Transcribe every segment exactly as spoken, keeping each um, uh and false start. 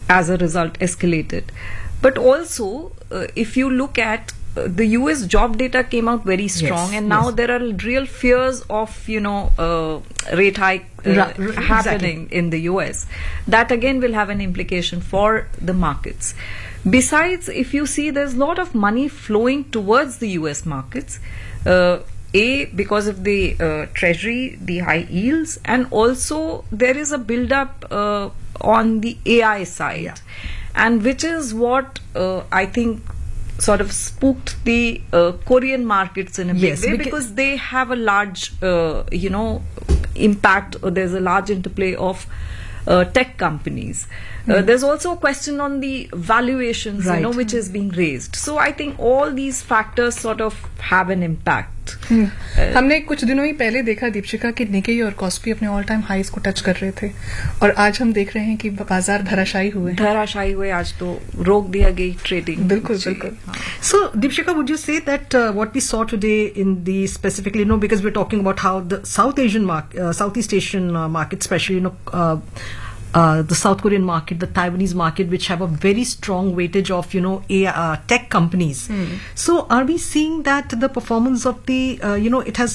as a result escalated. But also, uh, if you look at uh, the U S job data came out very strong, yes, and now yes. there are real fears of, you know, uh, rate hike uh, Ra- ra- happening exactly. in the U S. That again will have an implication for the markets. Besides, if you see, there's a lot of money flowing towards the U S markets. Uh, A, because of the uh, treasury, the high yields, and also there is a build-up uh, on the A I side, Yeah. and which is what uh, I think sort of spooked the uh, Korean markets in a big Yes, way, beca- because they have a large, uh, you know, impact, or there's a large interplay of uh, tech companies. Uh, there's also a question on the valuations, you Right. know, which is being raised. So I think all these factors sort of have an impact. हमने कुछ दिनों ही पहले देखा दीपशिका कि Nikkei और KOSPI अपने all time highs को touch कर रहे थे, और आज हम देख रहे हैं कि बाजार धराशायी हुए हैं. धराशायी हुए, आज तो रोक दिया गई ट्रेडिंग. बिल्कुल बिल्कुल. So, Deepshika, would you say that uh, what we saw today in the specifically, you know, because we're talking about how the South Asian market, uh, Southeast Asian uh, market, especially, you know, uh, uh, the South Korean market, the Taiwanese market, which have a very strong weightage of, you know, a, uh, tech companies. So, are we seeing that the performance of the, uh, you know, it has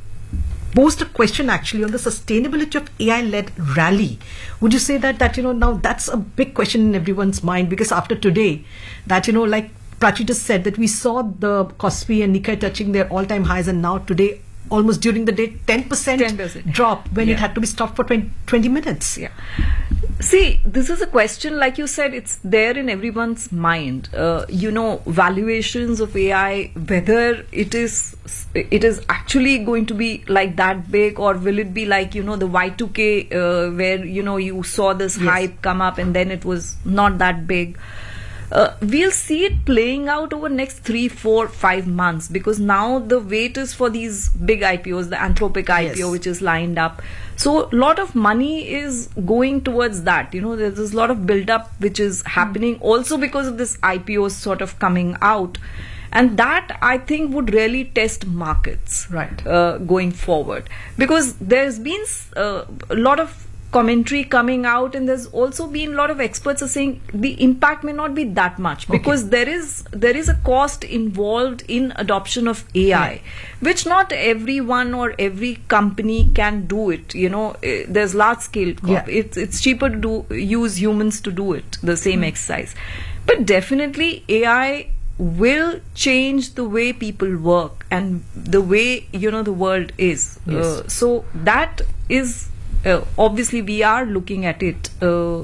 posed a question actually on the sustainability of A I-led rally? Would you say that, that, you know, now that's a big question in everyone's mind, because after today, that, you know, like Prachi just said, that we saw the Kospi and Nikkei touching their all-time highs, and now today, almost during the day, ten percent, ten percent drop when Yeah. it had to be stopped for twenty, twenty minutes. Yeah. See, this is a question, like you said, it's there in everyone's mind. Uh, you know, valuations of A I, whether it is it is actually going to be like that big, or will it be like, you know, the Y two K uh, where, you know, you saw this Yes. hype come up and then it was not that big. Uh, we'll see it playing out over next three, four, five months, because now the wait is for these big I P Os, the Anthropic I P O, Yes. which is lined up. So a lot of money is going towards that. You know, there's, there's a lot of build-up which is happening also because of this I P Os sort of coming out. And that, I think, would really test markets Right. uh, going forward. Because there's been uh, a lot of commentary coming out, and there's also been a lot of experts are saying the impact may not be that much, because Okay. there is there is a cost involved in adoption of A I, which not everyone or every company can do it. You know, eh, there's large scale. Yeah. It's it's cheaper to do use humans to do it, the same exercise. But definitely A I will change the way people work and the way, you know, the world is. Yes. Uh, so that is. Uh, obviously, we are looking at it, uh,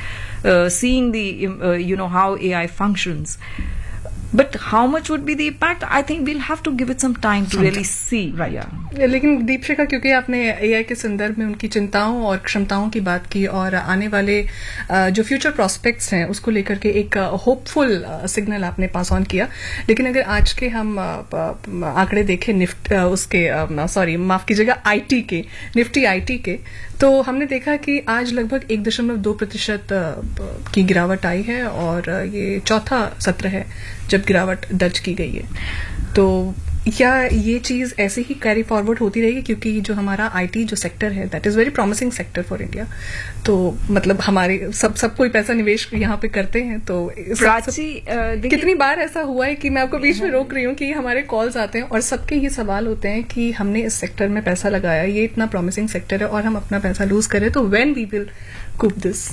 uh, seeing the, um, uh, you know, how A I functions. But how much would be the impact? I think we'll have to give it some time to Some really time. see. Right. Yeah. लेकिन दीपशिका, क्योंकि आपने AI के संदर्भ में उनकी चिंताओं और क्षमताओं की बात की, और आने वाले अ, जो फ्यूचर प्रोस्पेक्ट्स हैं उसको लेकर के एक होपफुल सिग्नल आपने पास ऑन किया. लेकिन अगर आज के हम अ, प- आंकड़े देखें निफ्ट अ, उसके सॉरी माफ कीजिएगा आईटी के, निफ्टी आईटी के, तो हमने देखा कि आज लगभग एक दशमलव दो प्रतिशत की गिरावट आई है, और ये चौथा सत्र है जब गिरावट दर्ज की गई है. तो क्या ये चीज ऐसे ही कैरी फॉरवर्ड होती रहेगी, क्योंकि जो हमारा आईटी जो सेक्टर है that is very promising sector for India, तो मतलब हमारे सब सब कोई पैसा निवेश यहाँ पे करते हैं, तो सब- प्राची, सब- अ, देखिए- कितनी बार ऐसा हुआ है कि मैं आपको बीच में रोक रही हूँ कि हमारे कॉल्स आते हैं और सबके ये सवाल होते हैं कि हमने इस सेक्टर में पैसा लगाया, ये इतना प्रॉमिसिंग सेक्टर है और हम अपना पैसा लूज करें, तो when we will coop this.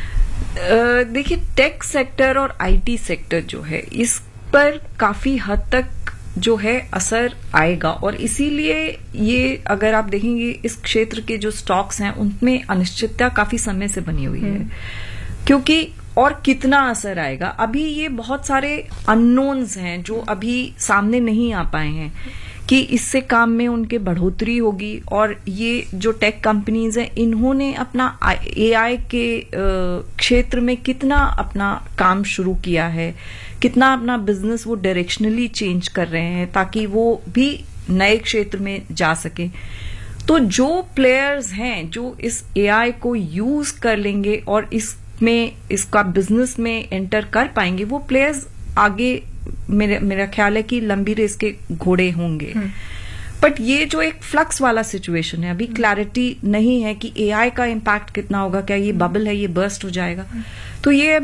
Uh, देखिए, टेक सेक्टर और आईटी सेक्टर जो है, इस पर काफी हद तक जो है असर आएगा, और इसीलिए ये अगर आप देखेंगे इस क्षेत्र के जो स्टॉक्स हैं उनमें अनिश्चितता काफी समय से बनी हुई है. क्योंकि और कितना असर आएगा, अभी ये बहुत सारे अननोन्स हैं जो अभी सामने नहीं आ पाए हैं कि इससे काम में उनके बढ़ोतरी होगी, और ये जो टेक कंपनीज हैं इन्होंने अपना एआई के क्षेत्र में कितना अपना काम शुरू किया है, कितना अपना बिजनेस वो डायरेक्शनली चेंज कर रहे हैं ताकि वो भी नए क्षेत्र में जा सके. तो जो प्लेयर्स हैं जो इस एआई को यूज कर लेंगे और इसमें इसका बिजनेस में एंटर कर पाएंगे, वो प्लेयर्स आगे मेरे मेरा ख्याल है कि लंबी रेस के घोड़े होंगे. बट ये जो एक फ्लक्स वाला सिचुएशन है, अभी क्लैरिटी नहीं है कि एआई का इम्पैक्ट कितना होगा, क्या ये बबल है, ये बर्स्ट हो जाएगा, तो ये